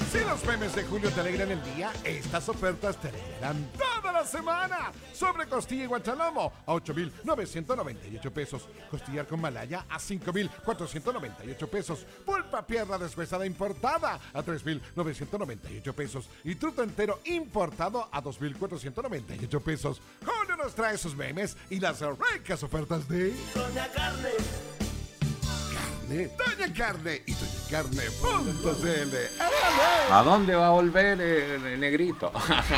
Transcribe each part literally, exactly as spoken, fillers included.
Si los memes de julio te alegran el día, estas ofertas te alegrarán toda la semana. Sobre costilla y guachalomo a ocho mil novecientos noventa y ocho pesos. Costillar con malaya a cinco mil cuatrocientos noventa y ocho pesos. Pulpa pierna deshuesada importada a tres mil novecientos noventa y ocho pesos. Y truto entero importado a dos mil cuatrocientos noventa y ocho pesos. Julio nos trae sus memes y las ricas ofertas de Doña Carne. Doña Carne y doña carne punto c l. ¿A dónde va a volver el, el negrito?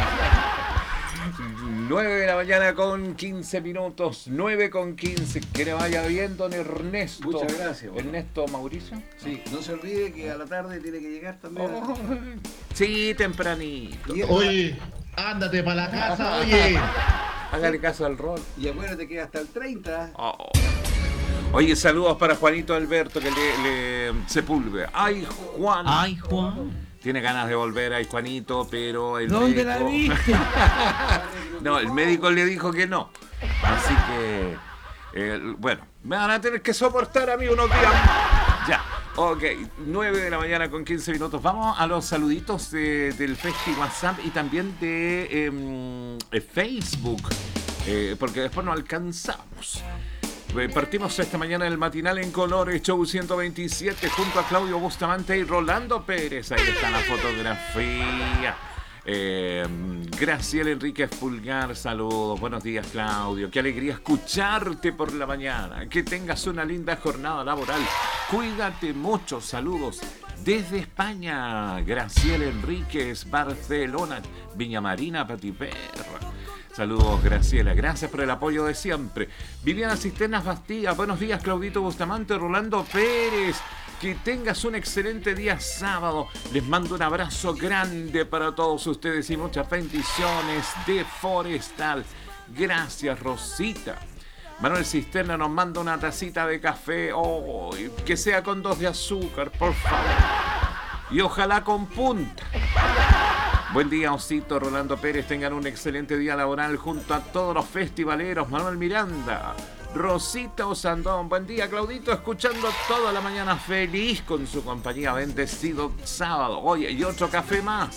nueve de la mañana con quince minutos. nueve con quince. Que le vaya bien, don Ernesto. Muchas gracias. Bueno. ¿Ernesto Mauricio? Sí, no se olvide que a la tarde tiene que llegar también. Oh, sí, tempranito. Oye, ándate para la casa, oye. Hágale caso al rol. Y acuérdate que hasta el treinta. Oh. Oye, saludos para Juanito Alberto que le, le Sepúlveda. ¡Ay, Juan! ¡Ay, Juan! Tiene ganas de volver, ay, Juanito, pero el ¿Dónde médico... la viste? No, el médico le dijo que no. Así que, eh, bueno, me van a tener que soportar a mí unos días. Ya, ok, nueve de la mañana con quince minutos. Vamos a los saluditos de, del Festi WhatsApp y también de eh, Facebook, eh, porque después no alcanzamos. Partimos esta mañana el matinal en colores, show ciento veintisiete, junto a Claudio Bustamante y Rolando Pérez. Ahí está la fotografía. Eh, Graciela Enríquez Pulgar, saludos. Buenos días, Claudio. Qué alegría escucharte por la mañana. Que tengas una linda jornada laboral. Cuídate mucho. Saludos desde España. Graciela Enríquez, Barcelona, Viña Marina, Patiperra. Saludos, Graciela. Gracias por el apoyo de siempre. Viviana Cisternas Bastía. Buenos días, Claudito Bustamante, Rolando Pérez. Que tengas un excelente día sábado. Les mando un abrazo grande para todos ustedes y muchas bendiciones de Forestal. Gracias, Rosita. Manuel Cisterna nos manda una tacita de café. Oh, que sea con dos de azúcar, por favor. Y ojalá con punta. Buen día, Osito, Rolando Pérez. Tengan un excelente día laboral junto a todos los festivaleros. Manuel Miranda, Rosita Osandón. Buen día, Claudito. Escuchando toda la mañana feliz con su compañía. Bendecido sábado. Oye, y otro café más.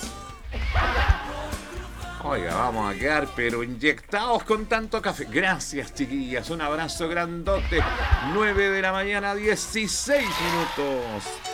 Oiga, vamos a quedar pero inyectados con tanto café. Gracias, chiquillas. Un abrazo grandote. nueve de la mañana, dieciséis minutos.